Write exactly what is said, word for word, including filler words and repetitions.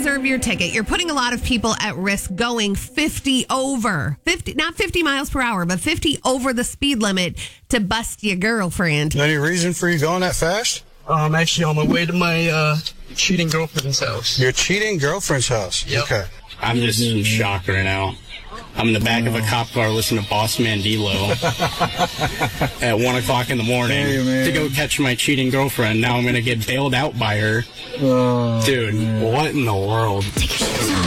deserve your ticket. You're putting a lot of people at risk going fifty over. fifty, not fifty miles per hour, but fifty over the speed limit to bust your girlfriend. Any reason for you going that fast? I'm actually on my way to my uh, cheating girlfriend's house. Your cheating girlfriend's house? Yep. Okay. I'm just in shock right now. I'm in the back of a cop car listening to Boss Man D-Lo at one o'clock in the morning Hey, to go catch my cheating girlfriend. Now I'm going to get bailed out by her. Oh, Dude, man. what in the world?